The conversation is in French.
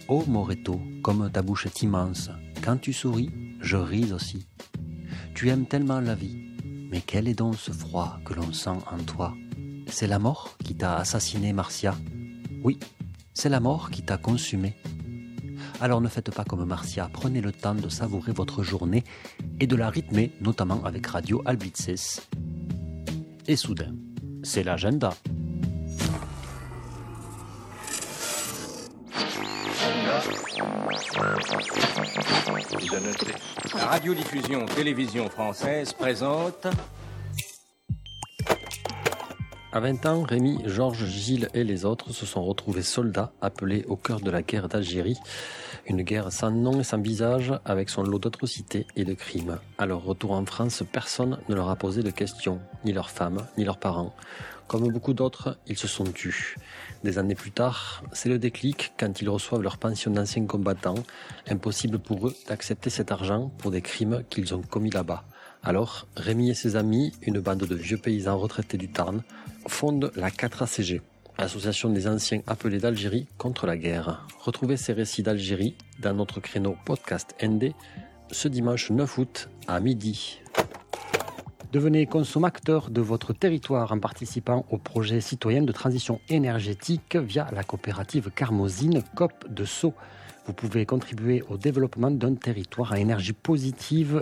Oh Moreto, comme ta bouche est immense, quand tu souris, je ris aussi. Tu aimes tellement la vie, mais quel est donc ce froid que l'on sent en toi? C'est la mort qui t'a assassiné, Marcia? Oui, c'est la mort qui t'a consumé. Alors ne faites pas comme Marcia, prenez le temps de savourer votre journée et de la rythmer, notamment avec Radio Alblitzes. Et soudain, c'est l'agenda. La radiodiffusion télévision française présente... À 20 ans, Rémi, Georges, Gilles et les autres se sont retrouvés soldats appelés au cœur de la guerre d'Algérie. Une guerre sans nom et sans visage, avec son lot d'atrocités et de crimes. À leur retour en France, personne ne leur a posé de questions, ni leurs femmes, ni leurs parents. Comme beaucoup d'autres, ils se sont tus. Des années plus tard, c'est le déclic quand ils reçoivent leur pension d'anciens combattants. Impossible pour eux d'accepter cet argent pour des crimes qu'ils ont commis là-bas. Alors, Rémi et ses amis, une bande de vieux paysans retraités du Tarn, fondent la 4ACG, Association des anciens appelés d'Algérie contre la guerre. Retrouvez ces récits d'Algérie dans notre créneau podcast ND ce dimanche 9 août à midi. Devenez consommateur de votre territoire en participant au projet citoyen de transition énergétique via la coopérative Carmozine COP de Sceaux. Vous pouvez contribuer au développement d'un territoire à énergie positive